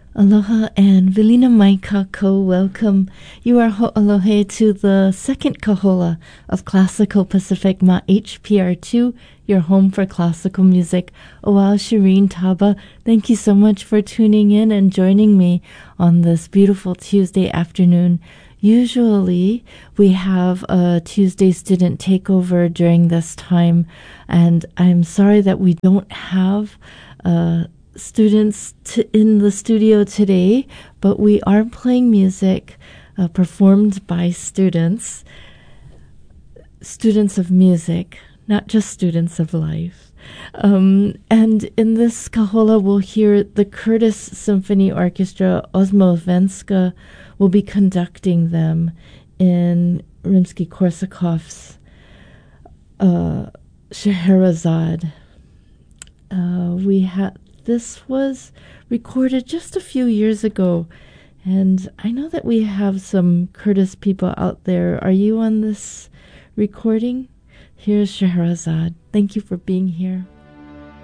Aloha and Vilina mai kako, welcome. You are ho'alohe to the second kahola of Classical Pacific Ma HPR2, your home for classical music. Oh wow, Shireen Taba, thank you so much for tuning in and joining me on this beautiful Tuesday afternoon. Usually we have a Tuesday student takeover during this time, and I'm sorry that we don't have students in the studio today, but we are playing music performed by students of music, not just students of life. And in this kahola, we'll hear the Curtis Symphony Orchestra. Osmo Venska will be conducting them in Rimsky-Korsakov's Scheherazade. This was recorded just a few years ago, and I know that we have some Curtis people out there. Are you on this recording? Here's Scheherazade. Thank you for being here.